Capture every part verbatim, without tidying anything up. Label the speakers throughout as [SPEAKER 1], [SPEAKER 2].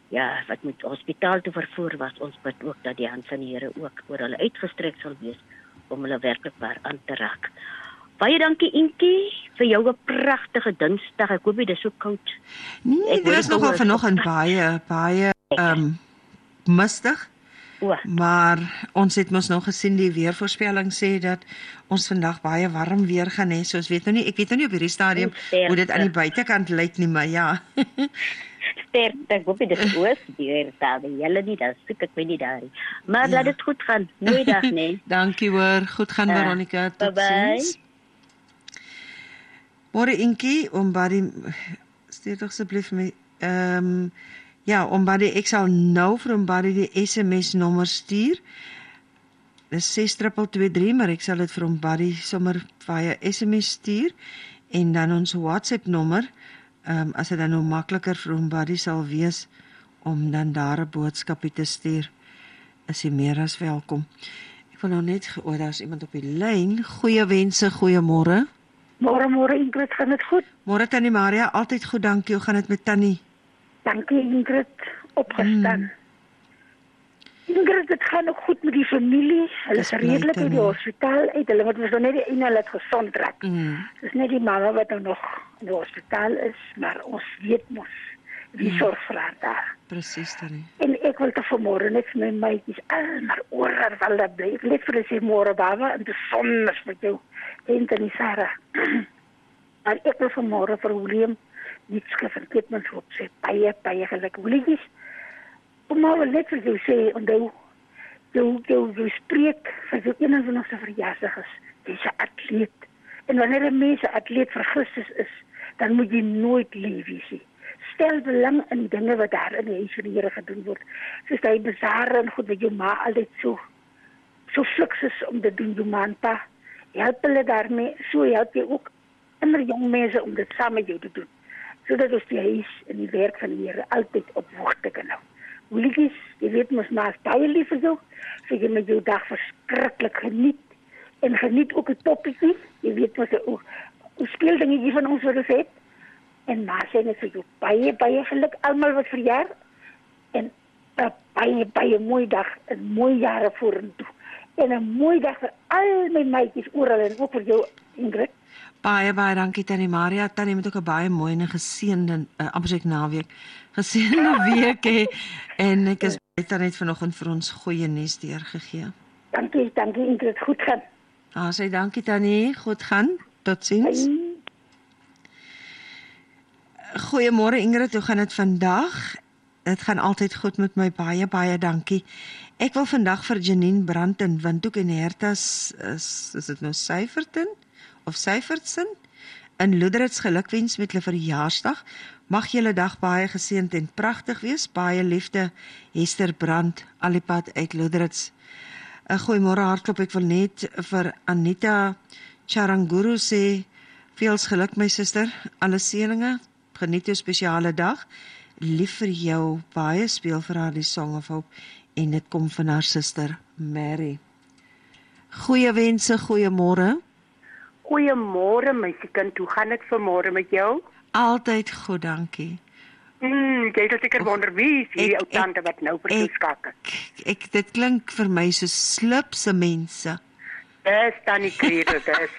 [SPEAKER 1] ja, wat met hospitaal toe vervoer was, ons bid ook dat die hand van die Here ook oor hulle uitgestrek sal wees om hulle werklik waar aan te raak. Baie dankie Inkie vir jou 'n pragtige Dinsdag. Ek hoop dit is so koud.
[SPEAKER 2] Nee, dit is nogal vanoggend baie baie ehm um, mistig.
[SPEAKER 1] O.
[SPEAKER 2] Maar ons het mos nog gesien die weervoorspelling sê dat ons vandag baie warm weer gaan hê. So ons weet nou nie, ek weet nou nie op hierdie stadium hoe dit aan die buitekant lyk nie, maar ja.
[SPEAKER 1] Sterkte, ek hoop dit is oos weer daar. Julle nie, dan soek ek my nie daar nie. Maar
[SPEAKER 2] Ja.
[SPEAKER 1] laat dit goed gaan. Mooi dag, nee.
[SPEAKER 2] Dankie hoor. Goed gaan
[SPEAKER 1] Ja.
[SPEAKER 2] Veronica. Tot
[SPEAKER 1] Bye-bye.
[SPEAKER 2] ziens. Môre Inkie, om by die stuur tog asseblief my ehm um, ja, om by die ek sal nou vir hom by die S M S nommer stuur. Dis ses twee twee drie, maar ek sal dit vir hom by sommer via S M S stuur en dan ons WhatsApp nommer. Ehm um, as dit dan nou makliker vir hom by sal wees om dan daar 'n boodskapie te stuur, is hy meer as welkom. Ek wil nou net o, daar's iemand op die lyn. Goeie wense, goeiemôre.
[SPEAKER 3] Môre môre Ingrid, gaan dit goed?
[SPEAKER 2] Môre Tannie Maria, altyd goed, dankie. Hoe gaan dit met Tannie?
[SPEAKER 3] Dankie Ingrid, opgestaan. Mm. Ingrid, dit gaan ook goed met die familie. Hulle is redelik uit die hospitaal uit. Hulle moet mos nou net die ene laat gesond raak.
[SPEAKER 2] Mm.
[SPEAKER 3] Dis net die mamma wat nou nog in die hospitaal is, maar ons weet mos wie mm. sorg vir haar daar.
[SPEAKER 2] Presies, Tannie.
[SPEAKER 3] En ek wil te vanmôre net vir my meisies al maar oor wel dat bly. Ek let vir hulle sê môre baba en die son is met jou. En dan Sarah. Maar ek wil vanmôre vir William niets geverkeerd mens op sê. Baie, baie geluk. Willies, om nou net vir jou sê, onthou, jou, jou, jou spreek vir jou een van ons verjaarsdag is, jy's 'n atleet. En wanneer 'n mens 'n atleet vir Christus is, dan moet jy nooit lief wees nie. Stel belang in die dinge wat daar in die huis van die Here gedoen word. Soos hy bazaar en goed met jou ma altyd so, so fliks is om te doen, jou ma en pa. Help hulle daarmee, so help jy ook ander jong mense om dit saam met jou te doen. Sodat ons die huis en die werk van die Here altyd op hoogte kan hou. Hoelikies, jy weet mos maar baie lief vir jou, so jy met jou dag verskriklik geniet. En geniet ook 'n toppietjie, jy weet mos hoe hoe speel dingetjie van ons wat ons het. En maar sê net vir jou baie, baie geluk, almal wat verjaar. En 'n baie, baie mooi dag, 'n mooi jare vorentoe. En 'n mooi dag vir al my meisies oral en ook vir jou, Ingrid.
[SPEAKER 2] Baie, baie dankie Tannie Maria. Tannie moet ook 'n baie mooi en geseënde, uh, amper sê ek naweek, geseënde week hê. En ek is baie ja. net vanoggend vir ons goeie nuus deurgegee.
[SPEAKER 3] Dankie, dankie Ingrid, goed gaan.
[SPEAKER 2] Ah, sê dankie Tannie, goed gaan. Totsiens. Goeiemôre Ingrid, hoe gaan dit vandag? Dit gaan altyd goed met my, baie, baie dankie. Ek wil vandag vir Janine Brandt in Windhoek en Hertas, is, is dit nou Syferton of Syfertson, in Loederits gelukwens met hulle verjaarsdag. Mag julle dag baie geseënd en pragtig wees. Baie liefde, Hester Brandt, alipad uit Loederits. Uh, Goeiemôre hartklop, ek wil net vir Anita Charanguru sê, veels geluk my suster, alle seëninge, geniet jou spesiale dag, lief vir jou, baie speel vir haar die Song of Hope, en dit kom van haar suster Mary. Goeie wense, goeiemôre.
[SPEAKER 4] Goeiemôre my kind, hoe gaan dit vanmôre met jou?
[SPEAKER 2] Altyd goed, dankie.
[SPEAKER 4] Mm, jy het seker wonder wie is hierdie ou tante wat nou vir jou skakel.
[SPEAKER 2] Ek, ek, dit klink vir my so slipse mense.
[SPEAKER 4] Dis dan nie kreer, dis.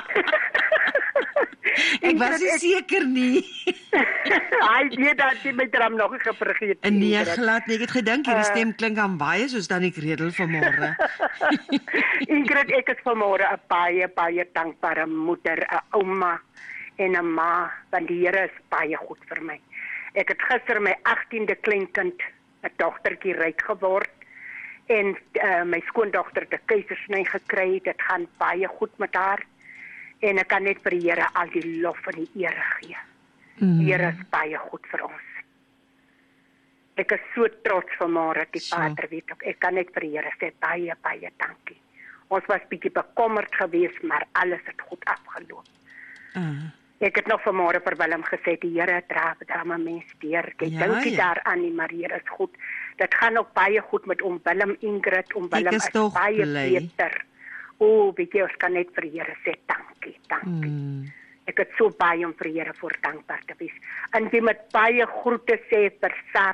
[SPEAKER 2] Ek was nie seker nie.
[SPEAKER 4] Ai, nee, dat jy my dram nog ek vergeet.
[SPEAKER 2] Nee, glad nie. Ek het gedink hierdie stem klink aan baie soos dan ek redel vanmôre.
[SPEAKER 4] Ingrid, ek is vanmôre 'n baie baie dankbare moeder, 'n ouma en 'n ma, want die Here is baie goed vir my. Ek het gister my agtiende kleinkind, 'n dogtertjie ryk geword en uh, my skoondogter het 'n keisersny gekry. Dit gaan baie goed met haar. En ek kan net vir die Here al die lof en die eer gee. Mm. Die Here is baie goed vir ons. Ek is so trots vanmôre, die so. Vader weet ook. Ek kan net vir die Here sê baie, baie dankie. Ons was bietjie bekommerd geweest, maar alles het goed afgeloop. Mm. Ek het nog vanmôre vir Willem gesê, die Here dra drama mens deur. Ek ja, dink nie ja. daaraan nie, maar die Here is goed. Dit gaan ook baie goed met om Willem Ingrid, om Willem is, is baie blij. beter. O, oh, weet jy, ons kan net vir die Here sê dankie, dankie. Mm. Ek het so baie om vir die Here voor dankbaar te wees. En die met baie groete sê vir Sarah.